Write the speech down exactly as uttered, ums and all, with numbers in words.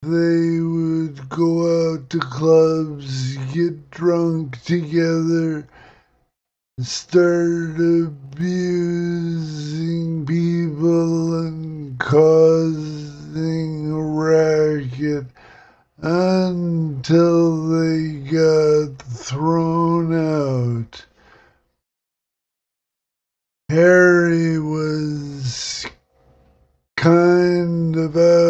they would go out to clubs, get drunk together, start abusing people and causing a racket until they got thrown out. Harry was kind of out